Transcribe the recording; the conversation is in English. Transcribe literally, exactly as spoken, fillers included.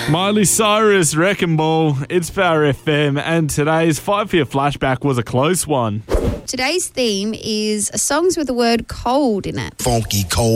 Miley Cyrus, Wrecking Ball, it's Power F M, and today's five-year flashback was a close one. Today's theme is songs with the word cold in it. Funky cold.